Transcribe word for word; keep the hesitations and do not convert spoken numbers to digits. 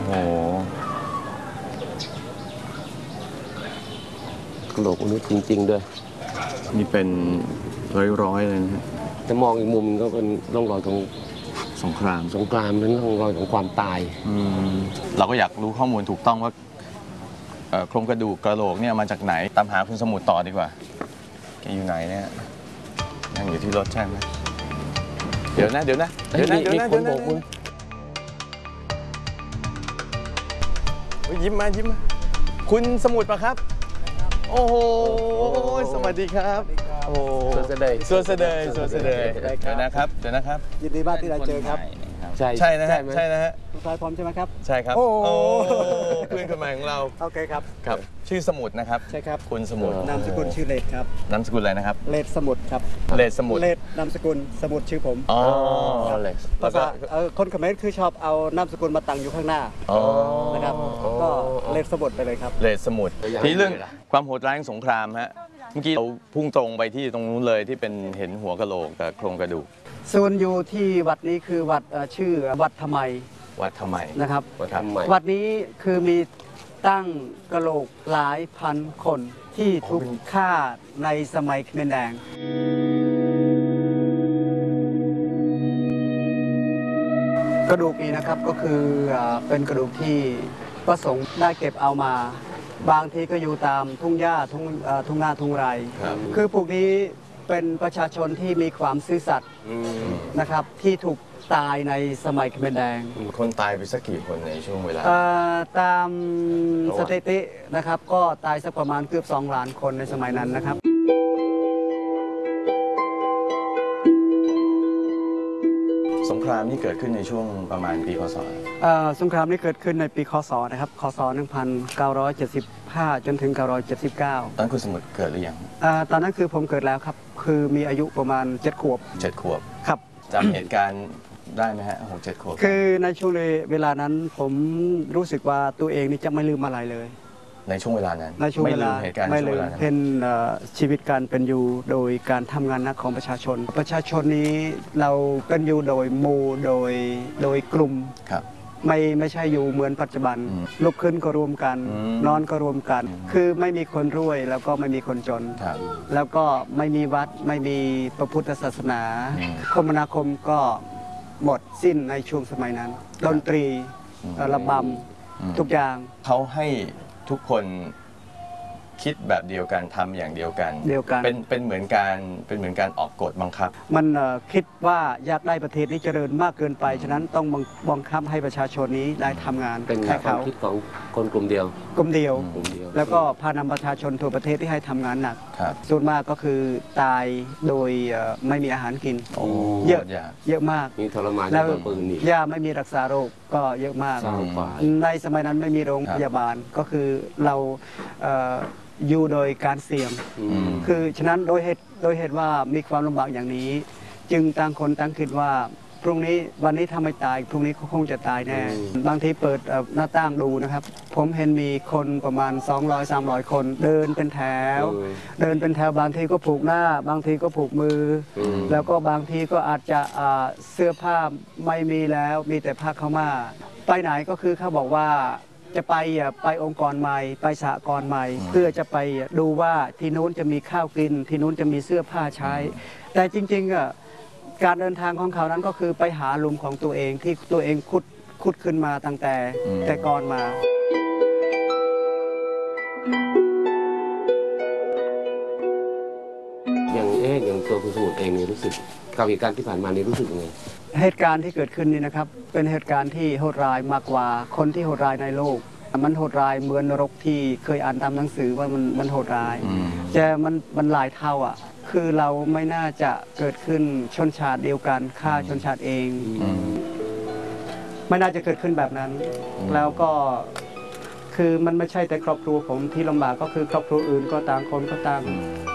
โหกระโหลกมนุษย์จริงๆด้วยนี่เป็นร้อยๆเลยนะฮะจะมองอีกมุมก็เป็นร่องรอยของสงครามสงครามเป็นร่องรอยของความตายเราก็อยากรู้ข้อมูลถูกต้องว่าโครงกระดูกกระโหลกเนี่ยมาจากไหนตามหาคุณสมุทรต่อดีกว่าแกอยู่ไหนเนี่ยนั่งอยู่ที่รถใช่ไหมเดี๋ยวนะเดี๋ยวนะเดี๋ยวนะเดี๋ยวนะเดี๋ยวนะยิ้มมายิ้มมาคุณสมุทรปะครับโอ้โหสวัสดีครับโอ้สวัสดีสวัสดีสวัสดีเดี๋ยวนะครับเดี๋ยวนะครับยินดีมากที่ได้เจอครับใช่ใช่นะฮะใช่นะฮะทุกท่านพร้อมใช่ไหมครับใช่ครับโอ้เพื่อนคนใหม่ของเราโอเคครับครับชื่อสมุทรนะครับใช่ครับคุณสมุทรนามสกุลชื่อเลดครับนามสกุลอะไรนะครับเลดสมุทรครับเลดสมุทรเลดนามสกุลสมุทรชื่อผมอ๋อเลดภาษาคนเขมรคือชอบเอานามสกุลมาตั้งอยู่ข้างหน้านะครับก็เลดสมุทรไปเลยครับเลดสมุทรที่เรื่องความโหดร้ายของสงครามฮะเมื่อกี้เราพุ่งตรงไปที่ตรงนู้นเลยที่เป็นเห็นหัวกะโหลกกับโครงกระดูกส่วนอยู่ที่วัดนี้คือวัดชื่อวัดทำไมวัดทำไมนะครับวัดทำไมวัดนี้คือมีตั้งกะโหลกหลายพันคนที่ถูกฆ่าในสมัยเขมรแดงกระดูกนี้นะครับก็คือเป็นกระดูกที่พระสงฆ์ได้เก็บเอามาบางทีก็อยู่ตามทุ่งหญ้าทุ่งทุ่งนาทุ่งไร่คือพวกนี้เป็นประชาชนที่มีความซื่อสัตย์นะครับที่ถูกตายในสมัยเขมรแดงคนตายไปสักกี่คนในช่วงเวลาตามสถิตินะครับก็ตายสักประมาณเกือบสองล้านคนในสมัยนั้นนะครับสงครามนี่เกิดขึ้นในช่วงประมาณปีคศสงครามนี้เกิดขึ้นในปีคศนะครับคศหนึ่งพันเก้าร้อยเจ็ดสิบห้าจนถึงเก้าร้อยเจ็ดสิบเก้าตอนคุณสมุทรเกิดหรือยังตอนนั้นคือผมเกิดแล้วครับคือมีอายุประมาณเจ็ดขวบเจ็ดขวบครับจำเหตุการณ์ได้ไหมฮะหกเจ็ดขวบคือในช่วงเวลานั้นผมรู้สึกว่าตัวเองนี่จะไม่ลืมอะไรเลยในช่วงเวลานั้นในช่วงเวลาเหตุการณ์ไม่ลืมเป็นชีวิตการเป็นอยู่โดยการทำงานนักของประชาชนประชาชนนี้เราเป็นอยู่โดยหมู่โดยโดยกลุ่มครับไม่ไม่ใช่อยู่เหมือนปัจจุบันลุกขึ้นก็รวมกันนอนก็รวมกันคือไม่มีคนรวยแล้วก็ไม่มีคนจนแล้วก็ไม่มีวัดไม่มีพระพุทธศาสนาคมนาคมก็หมดสิ้นในช่วงสมัยนั้นดนตรีระบำทุกอย่างเขาให้ทุกคนคิดแบบเดียวกันทำอย่างเดียวกันเดียวกันเป็นเป็นเหมือนการเป็นเหมือนการออกกฎบังคับมันคิดว่าอยากได้ประเทศนี้เจริญมากเกินไปฉะนั้นต้องบังคับให้ประชาชนนี้ได้ทำงานเป็นความคิดของคนกลุ่มเดียวกลุ่มเดียวแล้วก็พานำประชาชนทั่วประเทศที่ให้ทำงานหนักส่วนมากก็คือตายโดยไม่มีอาหารกินเยอะเยอะมากมีทรมานแล้วยาไม่มีรักษาโรคก็เยอะมากในสมัยนั้นไม่มีโรงพยาบาลก็คือเราอยู่โดยการเสี่ยงคือฉะนั้นโดยเหตุโดยเหตุว่ามีความลำบากอย่างนี้จึงต่างคนต่างคิดว่าพรุ่งนี้วันนี้ถ้าไม่ตายพรุ่งนี้เขาคงจะตายแน่บางทีเปิดหน้าต่างดูนะครับผมเห็นมีคนประมาณสองร้อย สามร้อยคนเดินเป็นแถวเดินเป็นแถวบางทีก็ผูกหน้าบางทีก็ผูกมือแล้วก็บางทีก็อาจจะเสื้อผ้าไม่มีแล้วมีแต่ผ้าขาวม้าไปไหนก็คือเขาบอกว่าจะไปไปองค์กรใหม่ไปสหกรณ์ใหม่เพื่อจะไปดูว่าที่นู้นจะมีข้าวกินที่นู้นจะมีเสื้อผ้าใช้แต่จริงๆอ่ะการเดินทางของเขานั้นก็คือไปหาหลุมของตัวเองที่ตัวเองขุดขุดขึ้นมาตั้งแต่แต่ก่อนมาอย่างเอ๊ะอย่างตัวคุณสมุทรเองนี่รู้สึกกับเหตุการณ์ที่ผ่านมานี่รู้สึกยังไงเหตุการณ์ที่เกิดขึ้นนี่นะครับเป็นเหตุการณ์ที่โหดร้ายมากกว่าคนที่โหดร้ายในโลกมันโหดร้ายเหมือนนรกที่เคยอ่านตามหนังสือว่ามันมันโหดร้ายแต่มันมันหลายเท่าอ่ะคือเราไม่น่าจะเกิดขึ้นชนชาติเดียวกันฆ่าชนชาติเองไม่น่าจะเกิดขึ้นแบบนั้นแล้วก็คือมันไม่ใช่แต่ครอบครัวผมที่ลำบากก็คือครอบครัวอื่นก็ต่างคนก็ต่าง